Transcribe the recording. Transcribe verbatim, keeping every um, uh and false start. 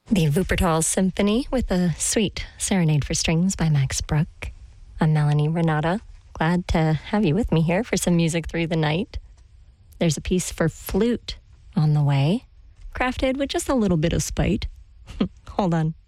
The Wuppertal Symphony with a sweet serenade for strings by Max Bruch. I'm Melanie Renata. Glad to have you with me here for some music through the night. There's a piece for flute on the way, crafted with just a little bit of spite. Hold on.